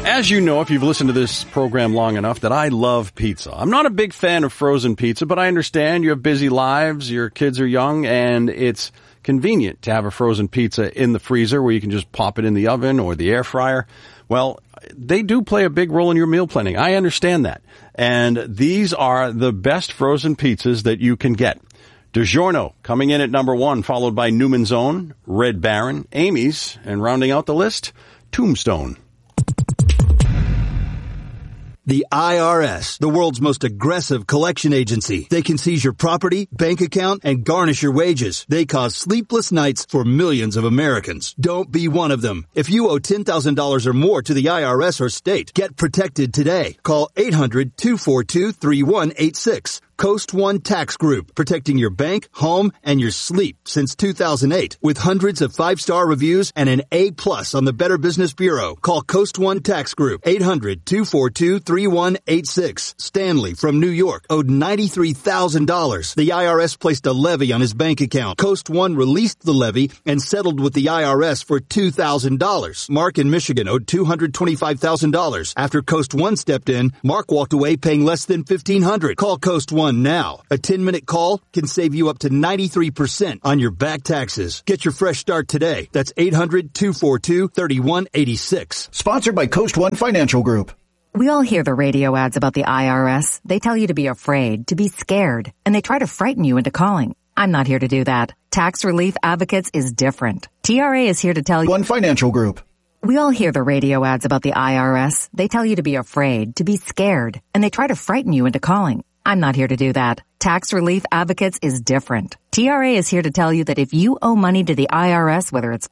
As you know, if you've listened to this program long enough, that I love pizza. I'm not a big fan of frozen pizza, but I understand you have busy lives, your kids are young, and it's convenient to have a frozen pizza in the freezer where you can just pop it in the oven or the air fryer. Well, they do play a big role in your meal planning. I understand that. And these are the best frozen pizzas that you can get. DiGiorno coming in at number 1, followed by Newman's Own, Red Baron, Amy's, and rounding out the list, Tombstone. The IRS, the world's most aggressive collection agency. They can seize your property, bank account, and garnish your wages. They cause sleepless nights for millions of Americans. Don't be one of them. If you owe $10,000 or more to the IRS or state, get protected today. Call 800-242-3186. Coast One Tax Group, protecting your bank, home, and your sleep since 2008. With hundreds of 5-star reviews and an A+ on the Better Business Bureau. Call Coast One Tax Group, 800-242-3186. Stanley from New York owed $93,000. The IRS placed a levy on his bank account. Coast One released the levy and settled with the IRS for $2,000. Mark in Michigan owed $225,000. After Coast One stepped in, Mark walked away paying less than $1,500. Call Coast One now. A 10-minute call can save you up to 93% on your back taxes. Get your fresh start today. That's 800-242-3186. Sponsored by Coast One Financial Group. We all hear the radio ads about the IRS. They tell you to be afraid, to be scared, and they try to frighten you into calling. I'm not here to do that. Tax Relief Advocates is different. TRA is here to tell you... One Financial Group. We all hear the radio ads about the IRS. They tell you to be afraid, to be scared, and they try to frighten you into calling. I'm not here to do that. Tax Relief Advocates is different. TRA is here to tell you that if you owe money to the IRS, whether it's